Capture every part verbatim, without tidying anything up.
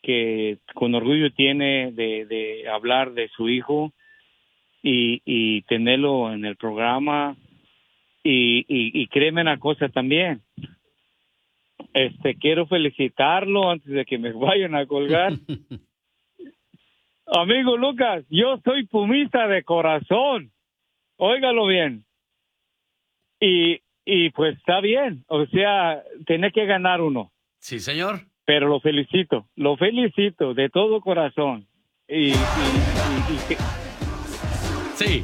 que con orgullo tiene de, de hablar de su hijo y, y tenerlo en el programa. Y, y, y créeme una cosa también. Este, quiero felicitarlo antes de que me vayan a colgar. Amigo Lucas, yo soy pumista de corazón. Óigalo bien. Y, y pues está bien. O sea, tiene que ganar uno. Sí, señor. Pero lo felicito. Lo felicito de todo corazón. Y... y, y, y que... Sí.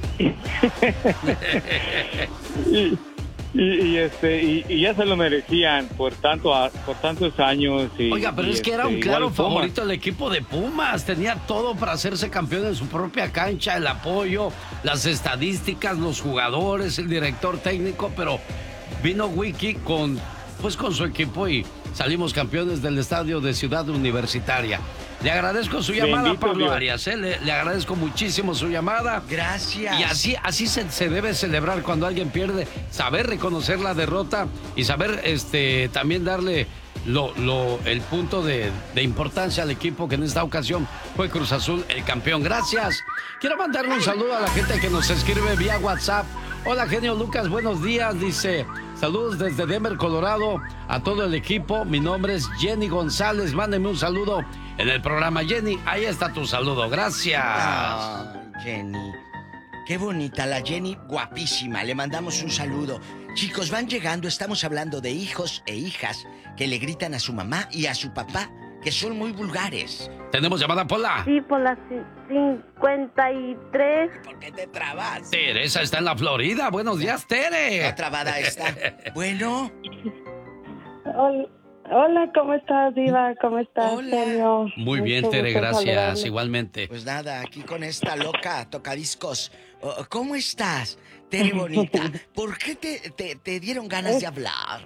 y, y, y, este, y, y ya se lo merecían por tanto por tantos años. Y, Oiga, pero y es que este, era un claro igual favorito el equipo de Pumas. Tenía todo para hacerse campeón en su propia cancha, el apoyo, las estadísticas, los jugadores, el director técnico, pero vino Wiki con, pues, con su equipo y salimos campeones del estadio de Ciudad Universitaria. Le agradezco su llamada, Bendito Pablo Dios. Arias, ¿eh? le, le agradezco muchísimo su llamada. Gracias. Y así, así se, se debe celebrar cuando alguien pierde, saber reconocer la derrota y saber este, también darle lo, lo, el punto de, de importancia al equipo que en esta ocasión fue Cruz Azul el campeón. Gracias. Quiero mandarle un saludo a la gente que nos escribe vía WhatsApp. Hola, genio Lucas, buenos días, dice... Saludos desde Denver, Colorado, a todo el equipo. Mi nombre es Jenny González. Mándeme un saludo en el programa. Jenny, ahí está tu saludo. Gracias. Ah, Jenny. Qué bonita la Jenny, guapísima. Le mandamos un saludo. Chicos, van llegando. Estamos hablando de hijos e hijas que le gritan a su mamá y a su papá, que son muy vulgares. ¿Tenemos llamada, Pola? Sí, por las cincuenta y tres. ¿Por qué te trabas? Teresa está en la Florida. Buenos días, Tere. La trabada está. Bueno. Hola, hola, ¿cómo estás, Diva? ¿Cómo estás, Hola. genio? Muy bien, Mucho Tere, gusto gracias. saludarle. Igualmente. Pues nada, aquí con esta loca tocadiscos. Oh, ¿cómo estás, Tere bonita? ¿Por qué te, te, te dieron ganas de hablar?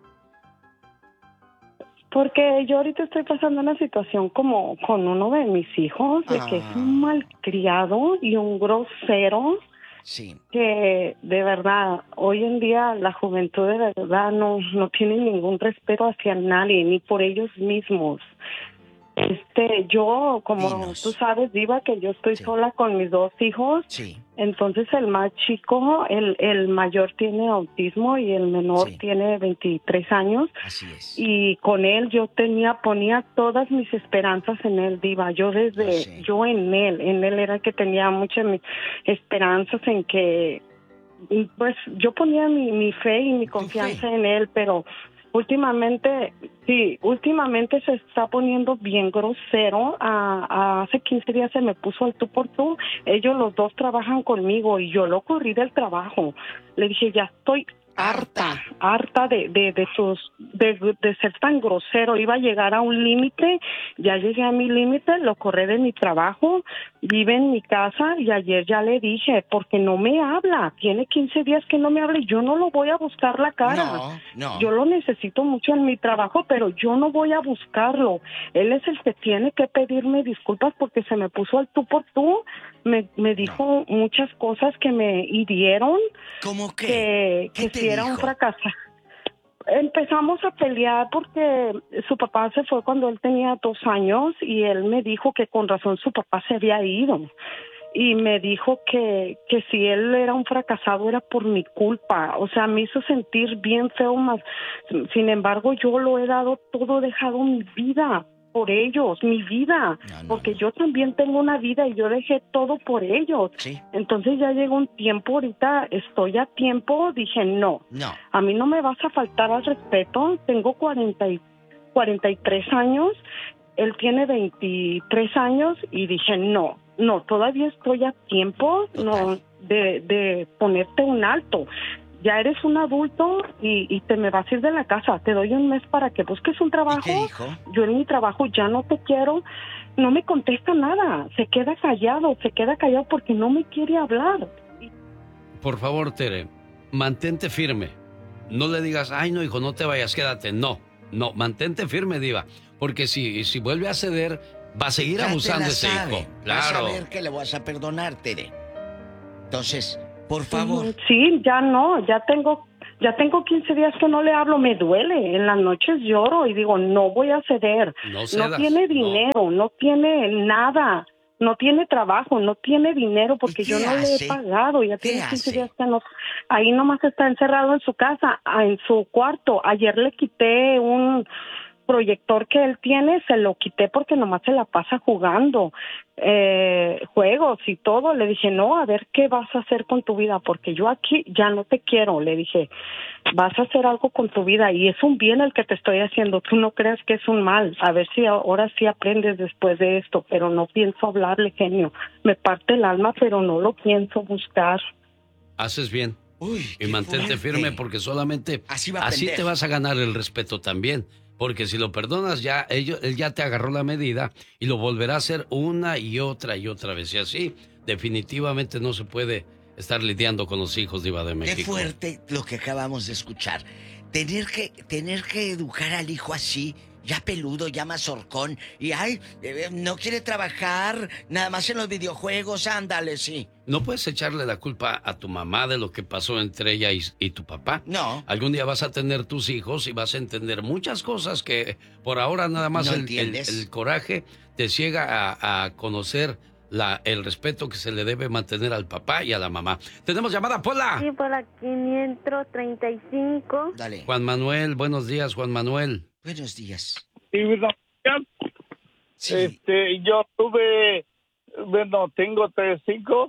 Porque yo ahorita estoy pasando una situación como con uno de mis hijos, de que es Ah. un malcriado y un grosero, Sí. que de verdad, hoy en día la juventud de verdad no, no tiene ningún respeto hacia nadie, ni por ellos mismos. Este, yo, como Dinos. tú sabes, Diva, que yo estoy Sí. sola con mis dos hijos. Sí. Entonces el más chico, el, el mayor tiene autismo y el menor Sí. tiene veintitrés años. Así es. Y con él yo tenía, ponía todas mis esperanzas en él, Diva. Yo desde, Yo sé. yo en él, en él era que tenía muchas mis esperanzas en que, y pues yo ponía mi, mi fe y mi Tu confianza fe. en él, pero últimamente, sí, últimamente se está poniendo bien grosero. A, a- hace quince días se me puso al tú por tú. Ellos los dos trabajan conmigo y yo lo corrí del trabajo. Le dije, ya estoy harta, harta de, de, de sus, de, de ser tan grosero. Iba a llegar a un límite, ya llegué a mi límite, lo corrí de mi trabajo, vive en mi casa y ayer ya le dije, porque no me habla, tiene quince días que no me habla y yo no lo voy a buscar la cara. No, no. Yo lo necesito mucho en mi trabajo, pero yo no voy a buscarlo. Él es el que tiene que pedirme disculpas porque se me puso al tú por tú. Me, me dijo muchas cosas que me hirieron, ¿Cómo que, qué? ¿Qué que te si era un dijo? fracaso. Empezamos a pelear porque su papá se fue cuando él tenía dos años y él me dijo que con razón su papá se había ido. Y me dijo que, que si él era un fracasado era por mi culpa. O sea, me hizo sentir bien feo más. Sin embargo, yo lo he dado todo, he dejado mi vida por ellos, mi vida. No, no, porque no. yo también tengo una vida y yo dejé todo por ellos. Sí. Entonces ya llegó un tiempo, ahorita estoy a tiempo, dije no. No. A mí no me vas a faltar al respeto. Tengo cuarenta y, cuarenta y tres años, él tiene veintitrés años y dije no, no, todavía estoy a tiempo no de, de ponerte un alto. Ya eres un adulto y, y te me vas a ir de la casa. Te doy un mes para que busques un trabajo. ¿Y qué dijo? Yo en mi trabajo ya no te quiero. No me contesta nada. Se queda callado, se queda callado porque no me quiere hablar. Por favor, Tere, mantente firme. No le digas, ay, no, hijo, no te vayas, quédate. No, no, mantente firme, Diva. Porque si, si vuelve a ceder, va a seguir Ya te abusando la de ese sabe. hijo. Vas Claro. a ver que le vas a perdonar, Tere. Entonces, por favor. Sí, ya no, ya tengo, Ya tengo quince días que no le hablo, me duele. En las noches lloro y digo, no voy a ceder. No cedas, no tiene dinero, no. no tiene nada. No tiene trabajo, no tiene dinero porque yo no hace? le he pagado. Ya ¿Qué tiene quince hace? días que no. Ahí nomás está encerrado en su casa, en su cuarto. Ayer le quité un proyector que él tiene, se lo quité porque nomás se la pasa jugando eh, juegos y todo. Le dije, no, a ver qué vas a hacer con tu vida, porque yo aquí ya no te quiero. Le dije, vas a hacer algo con tu vida y es un bien el que te estoy haciendo. Tú no creas que es un mal. A ver si ahora sí aprendes después de esto, pero no pienso hablarle, genio. Me parte el alma, pero no lo pienso buscar. Haces bien. Uy, y mantente fuerte. firme porque solamente así, va a así aprender. te vas a ganar el respeto también. Porque si lo perdonas, ya ellos, él ya te agarró la medida y lo volverá a hacer una y otra y otra vez. Y así, definitivamente no se puede estar lidiando con los hijos, Diva de México. Qué fuerte lo que acabamos de escuchar. Tener que, tener que educar al hijo así, ya peludo, ya mazorcón, y ay, eh, no quiere trabajar, nada más en los videojuegos, ándale, sí. No puedes echarle la culpa a tu mamá de lo que pasó entre ella y, y tu papá. No. Algún día vas a tener tus hijos y vas a entender muchas cosas que por ahora nada más no el, el, el coraje te ciega a, a conocer la, el respeto que se le debe mantener al papá y a la mamá. ¿Tenemos llamada, Pola? Sí, Pola quinientos treinta y cinco. Dale. Juan Manuel, buenos días, Juan Manuel. Buenos días. Sí, buenos días. Sí. Este, yo tuve, bueno, tengo tres hijos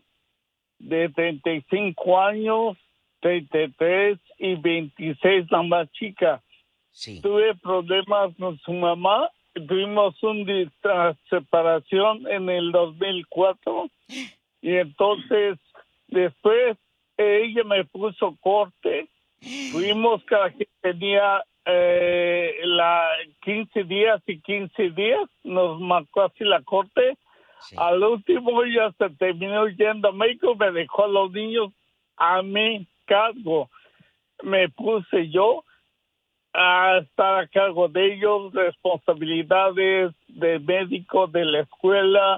de treinta y cinco años, treinta y tres y veintiséis, la más chica. Sí. Tuve problemas con su mamá, tuvimos una separación en el dos mil cuatro y entonces después ella me puso corte. Fuimos, cada quien tenía eh, la quince días y quince días, nos marcó así la corte. Sí. Al último ella se terminó yendo a México, me dejó a los niños a mi cargo. Me puse yo a estar a cargo de ellos, responsabilidades de médico, de la escuela,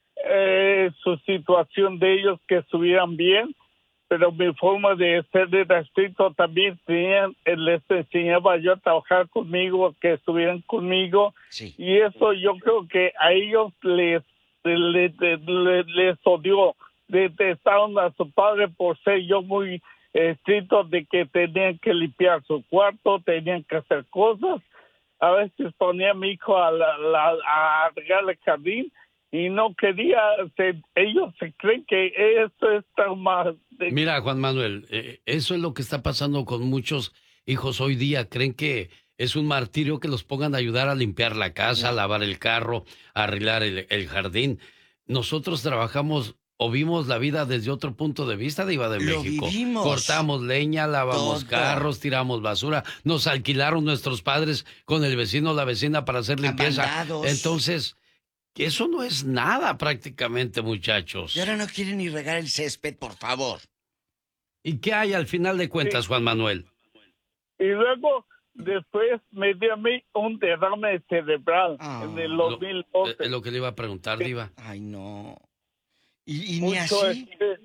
eh, su situación de ellos, que estuvieran bien, pero mi forma de ser era estricto también. Tenían, les enseñaba yo a trabajar conmigo, que estuvieran conmigo, Sí. y eso yo creo que a ellos les les, les, les, les odió, detestaron a su padre por ser yo muy estricto, de que tenían que limpiar su cuarto, tenían que hacer cosas. A veces ponía a mi hijo a, la, la, a regar el jardín y no quería, se, ellos se creen que esto es tan más... De... Mira, Juan Manuel, eh, eso es lo que está pasando con muchos hijos hoy día. Creen que es un martirio que los pongan a ayudar a limpiar la casa, a lavar el carro, a arreglar el, el jardín. Nosotros trabajamos o vimos la vida desde otro punto de vista, Diva de Lo México. vivimos. Cortamos leña, lavamos Todo. carros, tiramos basura. Nos alquilaron nuestros padres con el vecino o la vecina para hacer limpieza. Amandados. Entonces, eso no es nada prácticamente, muchachos. Y ahora no quieren ni regar el césped, por favor. ¿Y qué hay al final de cuentas, Juan Manuel? Y luego, después me dio a mí un derrame cerebral Ah. en el Lo- dos mil doce. Es lo que le iba a preguntar, Diva. Ay, no. Y, y ni Mucho así. estrés.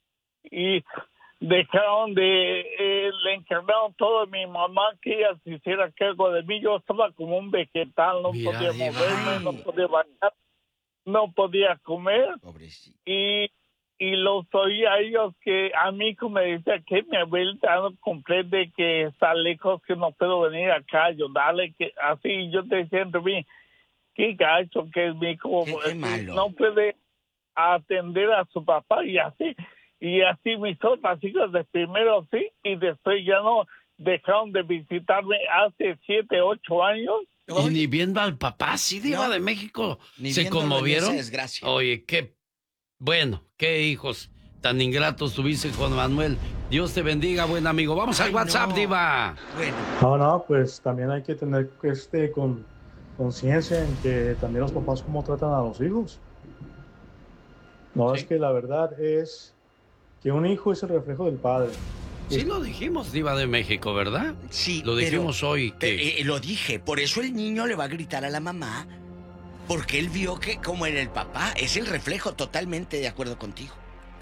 Y dejaron de, eh, le encargaron todo a mi mamá que ella se hiciera cargo de mí. Yo estaba como un vegetal, no Mira, podía Diva. moverme, no podía bañar, no podía comer. Pobrecito. Y, y los oía a ellos que a mí hijo me decía que mi abuelita no comprende que está lejos, que no puedo venir acá a ayudarle, que así yo te decía entre mí, qué gacho que es mi hijo, Qué- qué malo. no puede atender a su papá y así, y así mis otras hijas de primero sí, y después ya no dejaron de visitarme hace siete, ocho años. Y ni viendo al papá, sí, Diva No. de México. Ni ¿Se viéndolo en conmovieron? esa desgracia. Oye, qué bueno, qué hijos tan ingratos tuviste, Juan Manuel. Dios te bendiga, buen amigo. Vamos Ay, al WhatsApp, no. Diva. Bueno, No, no, pues también hay que tener este con conciencia en que también los papás cómo tratan a los hijos. No, Sí. es que la verdad es que un hijo es el reflejo del padre. Sí lo dijimos, Diva de México, ¿verdad? sí, Lo pero- dijimos hoy. pe- Que... eh, lo dije, por eso el niño le va a gritar a la mamá, porque él vio que como era el papá, es el reflejo, totalmente de acuerdo contigo.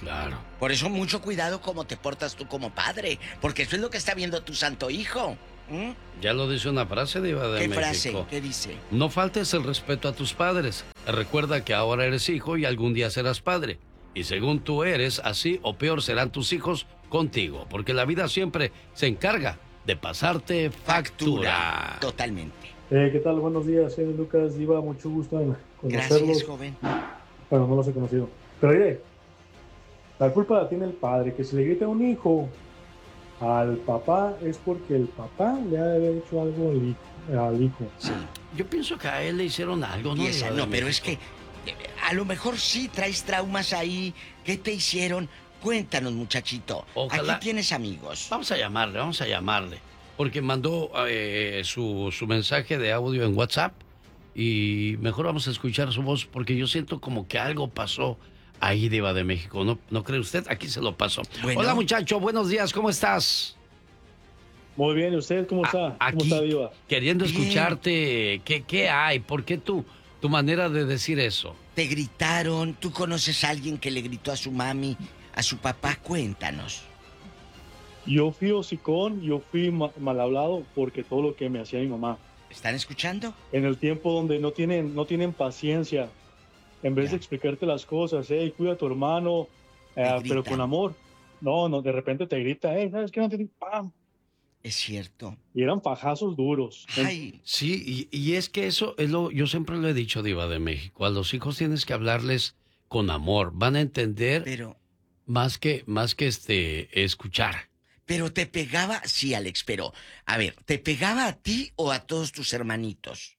Claro. Por eso mucho cuidado cómo te portas tú como padre, porque eso es lo que está viendo tu santo hijo. ¿Mm? Ya lo dice una frase, Diva de ¿Qué México. frase? ¿Qué dice? No faltes el respeto a tus padres. Recuerda que ahora eres hijo y algún día serás padre. Y según tú eres, así o peor serán tus hijos contigo. Porque la vida siempre se encarga de pasarte factura. factura. Totalmente. Eh, ¿Qué tal? Buenos días, soy Lucas Diva, mucho gusto en conocerlos. Gracias, joven. Bueno, no los he conocido. Pero oye, la culpa la tiene el padre, que si le grita a un hijo al papá es porque el papá le ha de haber hecho algo al hijo. Al hijo. Sí. Yo pienso que a él le hicieron algo, ¿no? Esa, no, pero es que a lo mejor sí traes traumas ahí. ¿Qué te hicieron? Cuéntanos, muchachito. Ojalá. Aquí tienes amigos. Vamos a llamarle, vamos a llamarle. Porque mandó eh, su, su mensaje de audio en WhatsApp. Y mejor vamos a escuchar su voz porque yo siento como que algo pasó ahí, Diva de México. ¿No, no cree usted? Aquí se lo paso. Bueno. Hola, muchacho. Buenos días. ¿Cómo estás? Muy bien. ¿Y usted cómo está? A, aquí, ¿Cómo está, Diva? Queriendo bien. escucharte. ¿Qué, qué hay? ¿Por qué tú, tu manera de decir eso? Te gritaron. ¿Tú conoces a alguien que le gritó a su mami, a su papá? Cuéntanos. Yo fui hocicón, yo fui ma mal hablado porque todo lo que me hacía mi mamá. ¿Están escuchando? En el tiempo donde no tienen, no tienen paciencia, en vez ya. de explicarte las cosas, hey, cuida a tu hermano, eh, pero con amor. No, no, de repente te grita, hey, ¿sabes qué? No te ¡pam! Es cierto. Y eran fajazos duros. Ay. Sí, y, y es que eso es lo, yo siempre lo he dicho, Diva de México, a los hijos tienes que hablarles con amor, van a entender pero, más que, más que este, escuchar. Pero te pegaba, sí, Alex, pero, a ver, ¿te pegaba a ti o a todos tus hermanitos?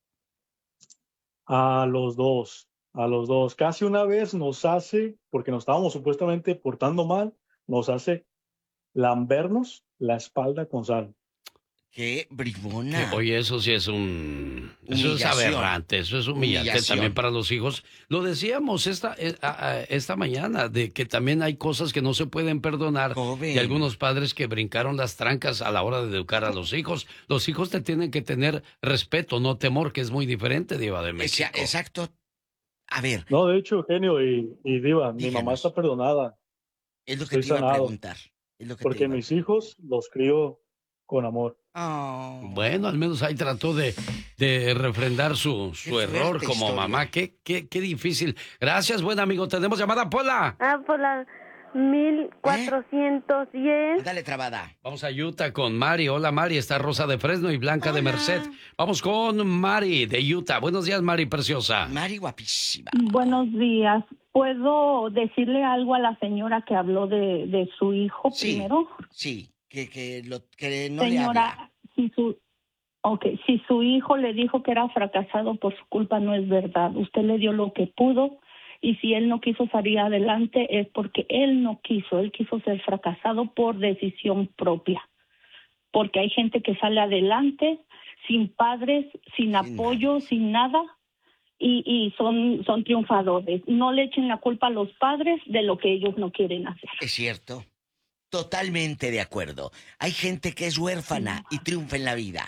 A los dos, a los dos. Casi una vez nos hace, porque nos estábamos supuestamente portando mal, nos hace lambernos la espalda con sal. ¡Qué bribona! Que, oye, eso sí es un... Eso es aberrante, eso es humillante Humillación. También para los hijos. Lo decíamos esta, esta mañana, de que también hay cosas que no se pueden perdonar. Joven. Y algunos padres que brincaron las trancas a la hora de educar a los hijos. Los hijos te tienen que tener respeto, no temor, que es muy diferente, Diva de México. Exacto. A ver. No, de hecho, Eugenio y, y Diva, díganos. Mi mamá está perdonada. Es lo que Estoy te iba sanado, a preguntar. Es lo que porque te iba. mis hijos los crío con amor. Oh. Bueno, al menos ahí trató de, de refrendar su, su error como historia. Mamá. Qué, qué, qué difícil. Gracias, buen amigo. Tenemos llamada, Pola. Ah, Pola mil cuatrocientos diez. ¿Eh? Dale trabada. Vamos a Utah con Mari. Hola, Mari. Está Rosa de Fresno y Blanca Hola. de Merced. Vamos con Mari de Utah. Buenos días, Mari, preciosa. Mari, guapísima. Buenos días. ¿Puedo decirle algo a la señora que habló de, de su hijo sí, primero? Sí. Que, que, lo, que no Señora, le habla. si su, okay, si su hijo le dijo que era fracasado por su culpa, no es verdad. Usted le dio lo que pudo y si él no quiso salir adelante es porque él no quiso. Él quiso ser fracasado por decisión propia. Porque hay gente que sale adelante sin padres, sin, sin apoyo, nada. sin nada y, y son, son triunfadores. No le echen la culpa a los padres de lo que ellos no quieren hacer. Es cierto. Totalmente de acuerdo. Hay gente que es huérfana y triunfa en la vida.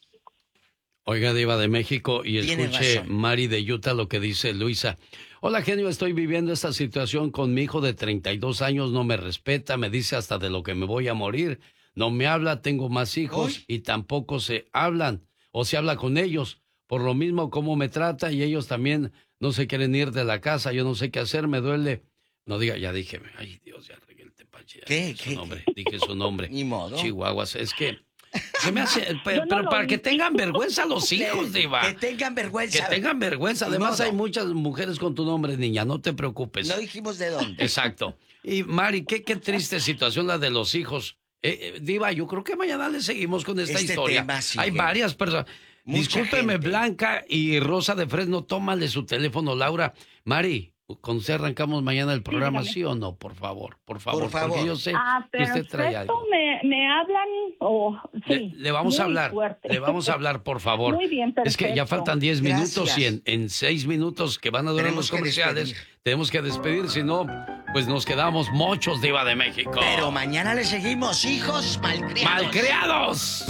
Oiga, Diva de México, y escuche Mari de Utah lo que dice Luisa. Hola, genio, estoy viviendo esta situación con mi hijo de treinta y dos años, no me respeta, me dice hasta de lo que me voy a morir, no me habla, tengo más hijos ¿Uy? y tampoco se hablan o se habla con ellos. Por lo mismo, cómo me trata y ellos también no se quieren ir de la casa, yo no sé qué hacer, me duele. No diga, ya dije, ay Dios, ya regué el tepache. ¿Qué? Su ¿Qué? nombre, dije su nombre. Ni modo. Chihuahuas, es que se me hace, pero, no pero para vi. que tengan vergüenza los hijos, Diva. Que tengan vergüenza. Que tengan vergüenza. Además hay muchas mujeres con tu nombre, niña, no te preocupes. No dijimos de dónde. Exacto. Y Mari, qué, qué triste situación la de los hijos. Eh, eh, Diva, yo creo que mañana le seguimos con esta este historia. Tema sigue. Hay varias personas. Mucha Discúlpeme, gente. Blanca y Rosa de Fresno, tómale su teléfono, Laura. Mari, con usted arrancamos mañana el programa, ¿sí, ¿sí o no? Por favor, por favor, por favor. porque yo sé ah, que usted trae algo. Me, me hablan o oh, sí, le, le vamos a hablar, fuerte. le vamos a hablar, por favor. Muy bien, perfecto. Es que ya faltan diez minutos y en, en seis minutos que van a durar tenemos los comerciales, despedir. tenemos que despedir, si no, pues nos quedamos mochos, Diva de México. Pero mañana le seguimos, hijos malcriados. Malcriados,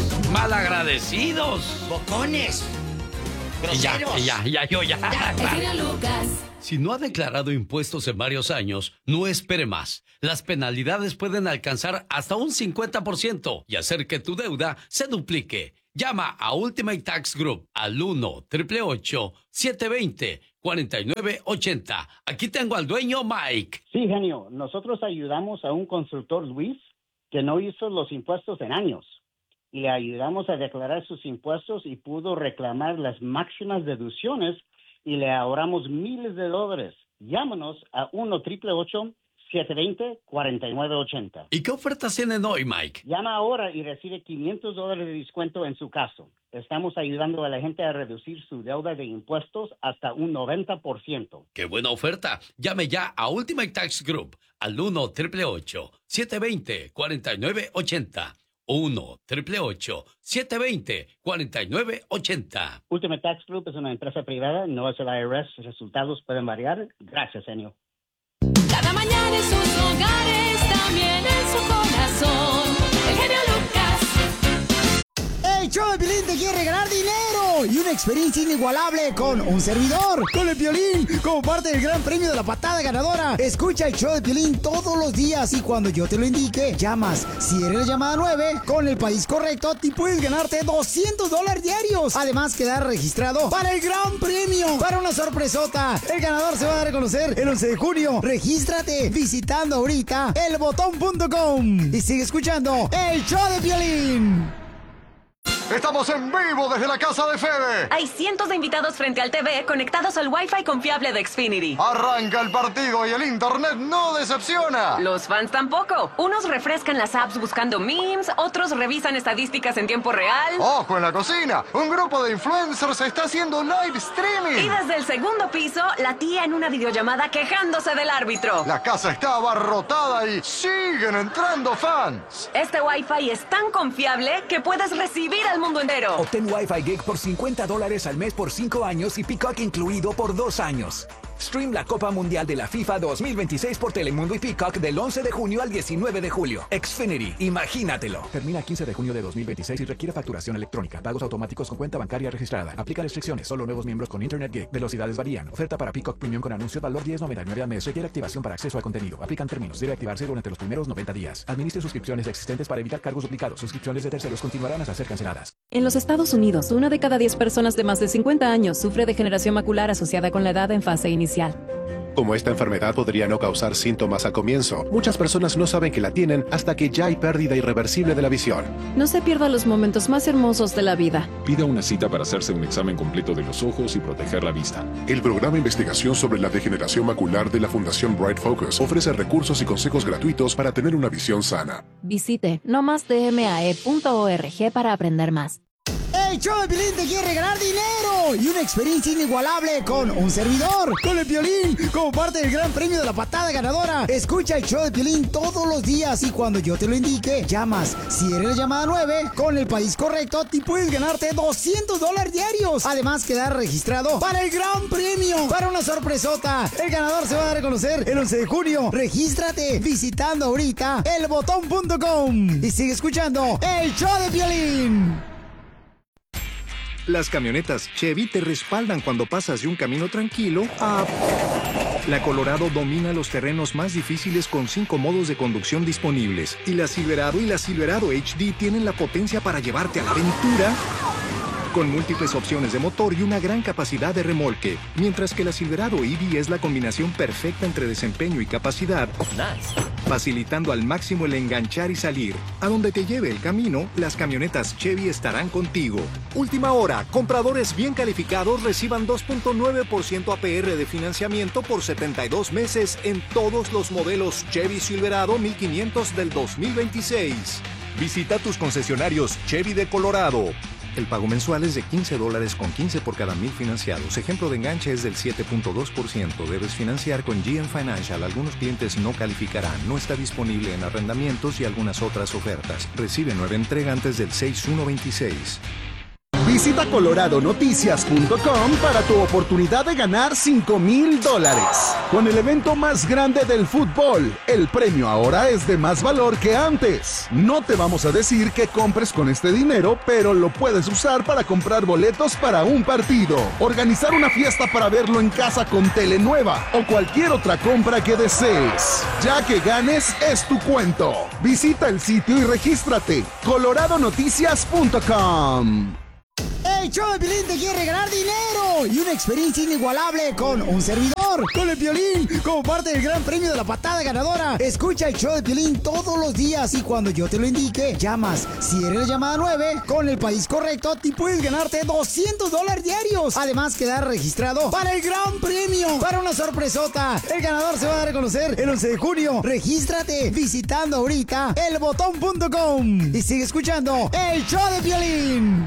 malagradecidos. Bocones. Y ya, y ya, ya, yo ya. El genio Lucas. Si no ha declarado impuestos en varios años, no espere más. Las penalidades pueden alcanzar hasta un cincuenta por ciento y hacer que tu deuda se duplique. Llama a Ultimate Tax Group al uno, ocho ocho ocho, siete dos cero, cuatro nueve ocho cero. Aquí tengo al dueño, Mike. Sí, genio. Nosotros ayudamos a un constructor, Luis, que no hizo los impuestos en años. Y le ayudamos a declarar sus impuestos y pudo reclamar las máximas deducciones y le ahorramos miles de dólares. Llámanos a uno, ocho ocho ocho, siete dos cero, cuatro nueve ocho cero. ¿Y qué ofertas tienen hoy, Mike? Llama ahora y recibe quinientos dólares de descuento en su caso. Estamos ayudando a la gente a reducir su deuda de impuestos hasta un noventa por ciento. ¡Qué buena oferta! Llame ya a Ultimate Tax Group al uno, ocho ocho ocho, siete dos cero, cuatro nueve ocho cero. uno, ocho ocho ocho, siete dos cero, cuatro nueve ocho cero. Ultimate Tax Group es una empresa privada, no es el I R S. Resultados pueden variar. Gracias, señor. Cada mañana en sus hogares, también en su corazón. El genio Lucas. El show de Piolín te quiere regalar dinero y una experiencia inigualable con un servidor, con el Piolín, como parte del gran premio de la patada ganadora. Escucha el show de Piolín todos los días y cuando yo te lo indique, llamas. Si eres la llamada nueve, con el país correcto, te puedes ganarte doscientos dólares diarios. Además, quedar registrado para el gran premio, para una sorpresota. El ganador se va a dar a conocer el once de junio. Regístrate visitando ahorita el botón punto com y sigue escuchando el show de Piolín. Estamos en vivo desde la casa de Fede. Hay cientos de invitados frente al T V conectados al Wi-Fi confiable de Xfinity. Arranca el partido y el internet no decepciona. Los fans tampoco. Unos refrescan las apps buscando memes, otros revisan estadísticas en tiempo real. ¡Ojo en la cocina! Un grupo de influencers está haciendo live streaming. Y desde el segundo piso, la tía en una videollamada quejándose del árbitro. La casa está abarrotada y siguen entrando fans. Este Wi-Fi es tan confiable que puedes recibir al mundo entero. Obtén Wi-Fi Gig por cincuenta dólares al mes por cinco años y Peacock incluido por dos años. Stream la Copa Mundial de la FIFA dos mil veintiséis por Telemundo y Peacock del once de junio al diecinueve de julio. Xfinity, imagínatelo. Termina quince de junio de dos mil veintiséis y requiere facturación electrónica. Pagos automáticos con cuenta bancaria registrada. Aplica restricciones. Solo nuevos miembros con Internet Gig. Velocidades varían. Oferta para Peacock Premium con anuncio valor diez noventa y nueve al mes. Requiere activación para acceso al contenido. Aplican términos. Debe activarse durante los primeros noventa días. Administre suscripciones existentes para evitar cargos duplicados. Suscripciones de terceros continuarán hasta ser canceladas. En los Estados Unidos, una de cada diez personas de más de cincuenta años sufre degeneración macular asociada con la edad en fase inicial. Como esta enfermedad podría no causar síntomas al comienzo, muchas personas no saben que la tienen hasta que ya hay pérdida irreversible de la visión. No se pierda los momentos más hermosos de la vida. Pida una cita para hacerse un examen completo de los ojos y proteger la vista. El programa de investigación sobre la degeneración macular de la Fundación Bright Focus ofrece recursos y consejos gratuitos para tener una visión sana. Visite no más d m a e punto org para aprender más. El show de Piolín te quiere regalar dinero y una experiencia inigualable con un servidor, con el Piolín, como parte del gran premio de la patada ganadora. Escucha el show de Piolín todos los días y cuando yo te lo indique, llamas. Si eres la llamada nueve, con el país correcto, te puedes ganarte doscientos dólares diarios. Además, quedar registrado para el gran premio, para una sorpresota. El ganador se va a dar a conocer el once de junio. Regístrate visitando ahorita el botón punto com y sigue escuchando el show de Piolín. Las camionetas Chevy te respaldan cuando pasas de un camino tranquilo a... La Colorado domina los terrenos más difíciles con cinco modos de conducción disponibles. Y la Silverado y la Silverado H D tienen la potencia para llevarte a la aventura con múltiples opciones de motor y una gran capacidad de remolque. Mientras que la Silverado E V es la combinación perfecta entre desempeño y capacidad, facilitando al máximo el enganchar y salir. A donde te lleve el camino, las camionetas Chevy estarán contigo. Última hora, compradores bien calificados reciban dos punto nueve por ciento A P R de financiamiento por setenta y dos meses en todos los modelos Chevy Silverado mil quinientos del dos mil veintiséis. Visita tus concesionarios Chevy de Colorado. El pago mensual es de quince dólares con quince por cada mil financiados. Ejemplo de enganche es del siete punto dos por ciento. Debes financiar con G M Financial. Algunos clientes no calificarán. No está disponible en arrendamientos y algunas otras ofertas. Recibe nueva entrega antes del seis uno veintiséis. Visita colorado noticias punto com para tu oportunidad de ganar cinco mil dólares. Con el evento más grande del fútbol, el premio ahora es de más valor que antes. No te vamos a decir que compres con este dinero, pero lo puedes usar para comprar boletos para un partido, organizar una fiesta para verlo en casa con tele nueva o cualquier otra compra que desees. Ya que ganes, es tu cuento. Visita el sitio y regístrate. colorado noticias punto com. El show de Piolín te quiere regalar dinero y una experiencia inigualable con un servidor, con el Piolín, como parte del gran premio de la patada ganadora. Escucha el show de Piolín todos los días y cuando yo te lo indique, llamas. Si eres la llamada nueve, con el país correcto, te puedes ganarte doscientos dólares diarios. Además, quedar registrado para el gran premio, para una sorpresota. El ganador se va a dar a conocer el once de junio. Regístrate visitando ahorita el botón punto com y sigue escuchando el show de Piolín.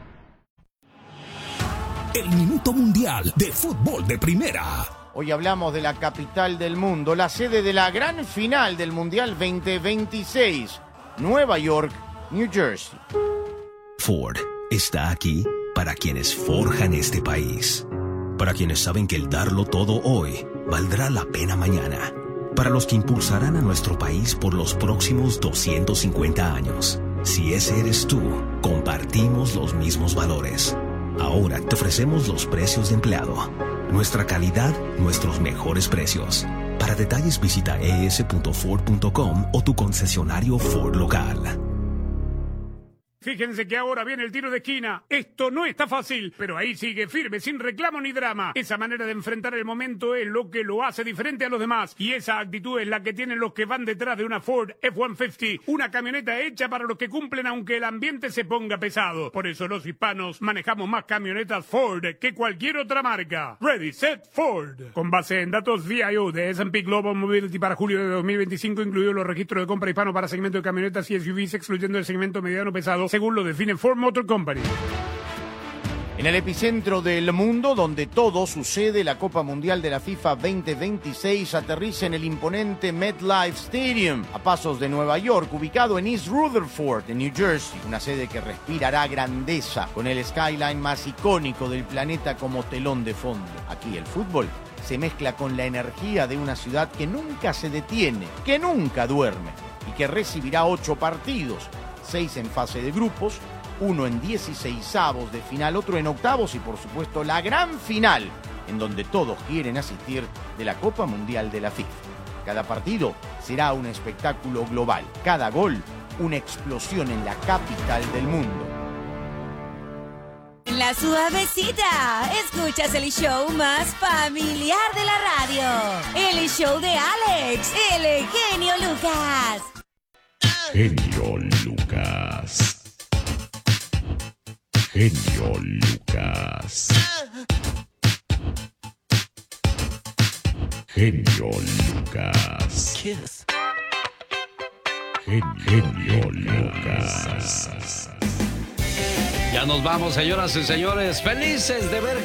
El Minuto Mundial de Fútbol de Primera. Hoy hablamos de la capital del mundo, la sede de la gran final del Mundial veinte veintiséis, Nueva York, New Jersey. Ford está aquí para quienes forjan este país, para quienes saben que el darlo todo hoy valdrá la pena mañana, para los que impulsarán a nuestro país por los próximos doscientos cincuenta años. Si ese eres tú, compartimos los mismos valores. Ahora te ofrecemos los precios de empleado. Nuestra calidad, nuestros mejores precios. Para detalles visita e s punto ford punto com o tu concesionario Ford local. Fíjense que ahora viene el tiro de esquina. Esto no está fácil, pero ahí sigue firme, sin reclamo ni drama. Esa manera de enfrentar el momento es lo que lo hace diferente a los demás. Y esa actitud es la que tienen los que van detrás de una Ford F ciento cincuenta, una camioneta hecha para los que cumplen aunque el ambiente se ponga pesado. Por eso los hispanos manejamos más camionetas Ford que cualquier otra marca. Ready, set, Ford. Con base en datos V I O de S and P Global Mobility para julio de dos mil veinticinco, incluido los registros de compra hispano para segmento de camionetas y S U Vs, excluyendo el segmento mediano pesado, según lo define Ford Motor Company. En el epicentro del mundo, donde todo sucede, la Copa Mundial de la FIFA veinte veintiséis aterriza en el imponente MetLife Stadium, a pasos de Nueva York, ubicado en East Rutherford, en New Jersey, una sede que respirará grandeza, con el skyline más icónico del planeta como telón de fondo. Aquí el fútbol se mezcla con la energía de una ciudad que nunca se detiene, que nunca duerme, y que recibirá ocho partidos, seis en fase de grupos, uno en dieciseisavos de final, otro en octavos y por supuesto la gran final, en donde todos quieren asistir, de la Copa Mundial de la FIFA. Cada partido será un espectáculo global, cada gol una explosión en la capital del mundo. La suavecita, escuchas el show más familiar de la radio, el show de Alex, el genio Lucas. Genio Lucas. Genio Lucas. Genio Lucas. Kiss. Genio Lucas. Ya nos vamos, señoras y señores. Felices de ver